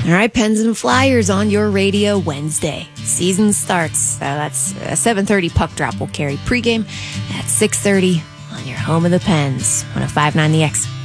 All right, Pens and Flyers on your radio Wednesday. Season starts. That's a 7:30 puck drop. Will carry pregame at 6:30 on your home of the Pens. 105.9 The X.